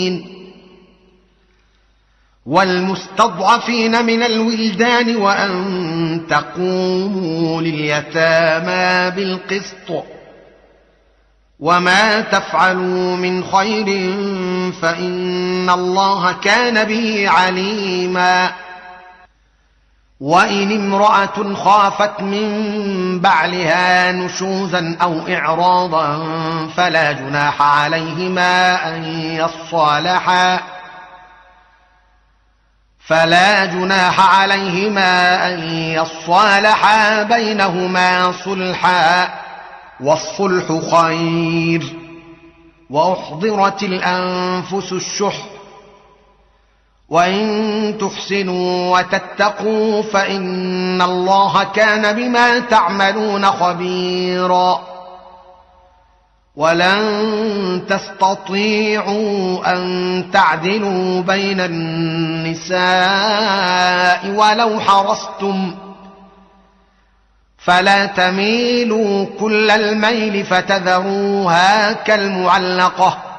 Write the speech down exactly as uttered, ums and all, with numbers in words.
والمستضعفين من الولدان وأن تقوموا لليتامى بالقسط وما تفعلوا من خير فإن الله كان به عليما. وإن امرأة خافت من بعلها نشوزا أو إعراضا فلا جناح عليهما أن يصالحا فلا جناح عليهما أن يصالحا بينهما صلحا والصلح خير. وأحضرت الأنفس الشح وإن تحسنوا وتتقوا فإن الله كان بما تعملون خبيرا. ولن تستطيعوا أن تعدلوا بين النساء ولو حرصتم فلا تميلوا كل الميل فتذروها كالمعلقة